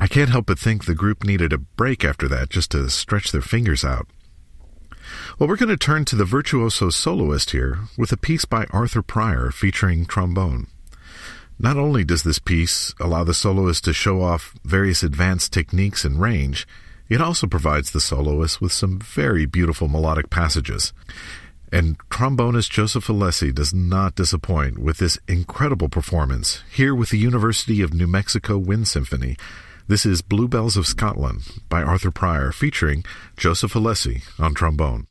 I can't help but think the group needed a break after that just to stretch their fingers out. Well, we're going to turn to the virtuoso soloist here with a piece by Arthur Pryor featuring trombone. Not only does this piece allow the soloist to show off various advanced techniques and range, it also provides the soloist with some very beautiful melodic passages. And trombonist Joseph Alessi does not disappoint with this incredible performance here with the University of New Mexico Wind Symphony. This is Bluebells of Scotland by Arthur Pryor featuring Joseph Alessi on trombone.